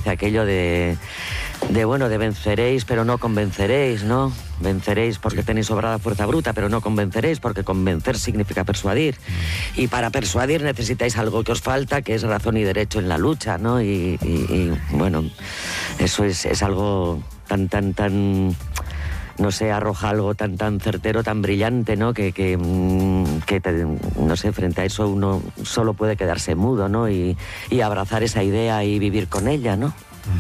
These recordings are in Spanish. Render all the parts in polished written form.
dice aquello de venceréis, pero no convenceréis, ¿no? Venceréis porque tenéis sobrada fuerza bruta, pero no convenceréis, porque convencer significa persuadir. Y para persuadir necesitáis algo que os falta, que es razón y derecho en la lucha, ¿no? Y bueno, eso es algo tan... no sé, arroja algo tan certero, tan brillante, ¿no? Que no sé, frente a eso uno solo puede quedarse mudo, ¿no? Y abrazar esa idea y vivir con ella, ¿no?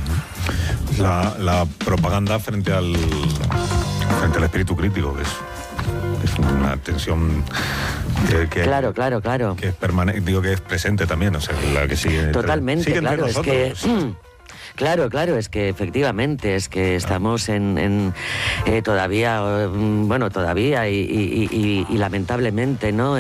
La propaganda frente al espíritu crítico, que es una tensión que claro. Que es permanente, digo que es presente también, o sea, la que sigue. Totalmente, sigue claro, entre nosotros. es que... Claro, es que efectivamente, es que estamos en todavía, y lamentablemente, ¿no?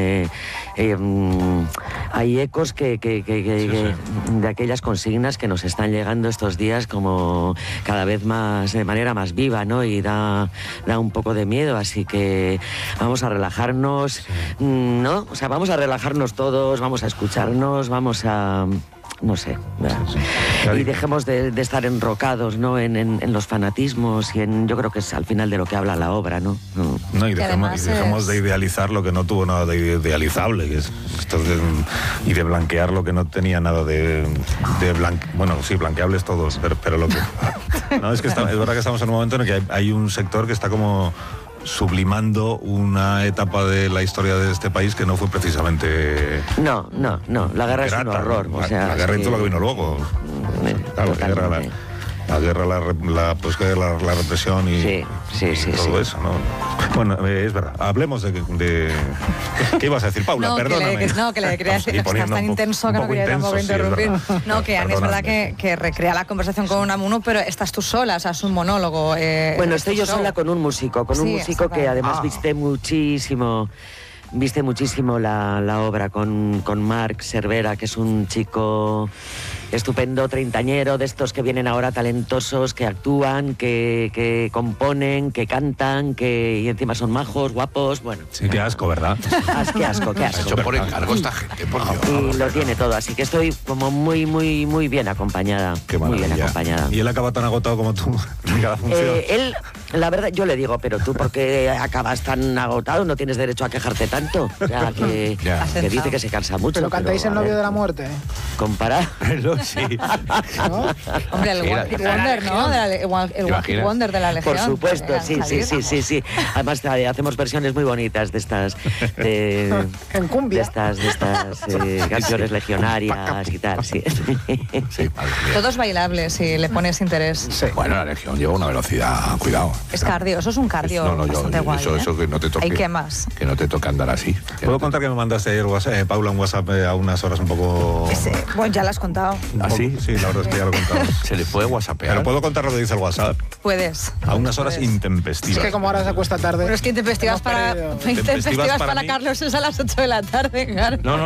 Hay ecos que de aquellas consignas que nos están llegando estos días como cada vez más, de manera más viva, ¿no? Y da un poco de miedo, así que vamos a relajarnos, ¿no? O sea, vamos a relajarnos todos, vamos a escucharnos, vamos a... no sé, y dejemos de estar enrocados, ¿no? en los fanatismos y yo creo que es al final de lo que habla la obra, ¿no? Y dejemos de idealizar lo que no tuvo nada de idealizable, que es esto y de blanquear lo que no tenía nada de bueno, sí, blanqueables todos, pero lo que... No, es verdad que estamos en un momento en el que hay un sector que está como sublimando una etapa de la historia de este país que no fue precisamente... No, la guerra es un horror. La guerra y todo lo que vino luego. Claro, la guerra, la represión y todo eso, ¿no? Bueno, es verdad. Hablemos de ¿qué ibas a decir, Paula? No, perdóname. Que le creas, estás tan intenso que no quería tampoco interrumpir. No, que Anne es verdad que recrea la conversación con Unamuno, pero estás tú sola, o sea, es un monólogo. Bueno, estoy yo sola con un músico, que además viste muchísimo la obra con Marc Cervera, que es un chico estupendo, treintañero, de estos que vienen ahora talentosos, que actúan, que componen, que cantan, y encima son majos, guapos, bueno. Sí, qué asco, ¿verdad? Qué asco. Hecho por encargo esta gente, por Dios. Y lo tiene todo, así que estoy como muy bien acompañada. Qué maravilla. Muy bien acompañada. ¿Y él acaba tan agotado como tú en cada función? Él, la verdad, yo le digo, pero tú, ¿por qué acabas tan agotado? No tienes derecho a quejarte tanto. O sea, que dice que se cansa mucho. Pero cantáis El novio de la muerte. Comparar. Sí. ¿No? Hombre, el One Hit Wonder, ¿no? El One Hit Wonder de la Legión. Por supuesto, sí. Además, hacemos versiones muy bonitas de estas... en cumbia. De estas canciones legionarias y tal, sí. Todos bailables, si le pones interés. Sí. Bueno, la Legión lleva una velocidad, cuidado. Es cardio, eso es un cardio bastante guay. Eso que no te toque. ¿Hay qué más? Que no te toque andar así. ¿Puedo contar que me mandaste ayer Paula un WhatsApp a unas horas un poco... Bueno, ya lo has contado. ¿Ah, sí? Sí, la verdad es que ya lo he contado. ¿Se le puede whatsappear? Pero puedo contar lo que dice el WhatsApp. Puedes. A unas horas intempestivas. Es que como ahora se acuesta tarde... Pero es que intempestivas para mí. Carlos es a las 8 de la tarde, claro. No,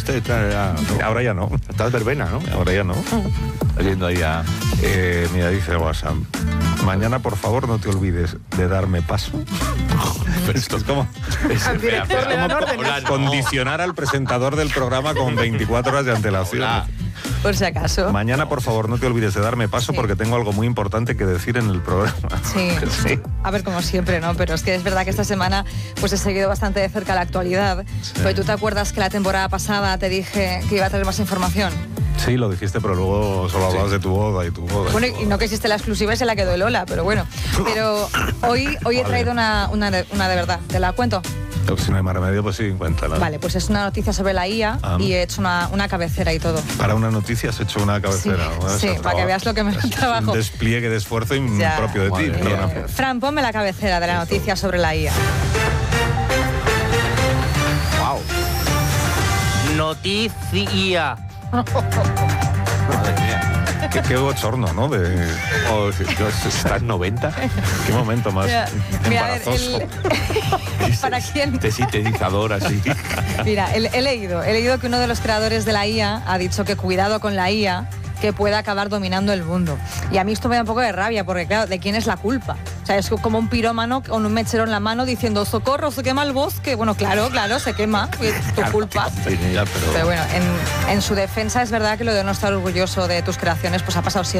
Ahora ya no. Estás verbena, ¿no? Ahora ya no. Oyendo ahí a... Mira, dice WhatsApp. Mañana, por favor, no te olvides de darme paso. Pero esto es como... Al director le dan órdenes. Condicionar al presentador del programa con 24 horas de antelación. Hola. Por si acaso. Mañana, por favor, no te olvides de darme paso porque tengo algo muy importante que decir en el programa. Sí. A ver, como siempre, ¿no? Pero es que es verdad que esta semana pues he seguido bastante de cerca la actualidad. Sí. Pero tú te acuerdas que la temporada pasada te dije que iba a traer más información. Sí, lo dijiste, pero luego solo hablabas de tu boda y tu boda. Bueno, y no que existe la exclusiva y se la quedó Lola, pero bueno. Pero hoy he traído una de verdad. ¿Te la cuento? Si no hay más remedio, pues sí, cuéntala. Vale, pues es una noticia sobre la IA y he hecho una cabecera y todo. Para una noticia has hecho una cabecera. Sí, para que veas lo que me trabajo. Un despliegue de esfuerzo propio de ti. Fran, ponme la cabecera de la noticia sobre la IA. Wow. Noticia. Madre mía. Qué bochorno, ¿no? ¿Estás 90? Qué momento más embarazoso. ¿Para quién? Este sintetizador así. Mira, he leído que uno de los creadores de la IA ha dicho que cuidado con la IA, que pueda acabar dominando el mundo. Y a mí esto me da un poco de rabia, porque claro, ¿de quién es la culpa? O sea, es como un pirómano con un mechero en la mano diciendo socorro, se quema el bosque. Bueno, claro, se quema, es tu culpa. Pero bueno, en su defensa es verdad que lo de no estar orgulloso de tus creaciones pues ha pasado siempre.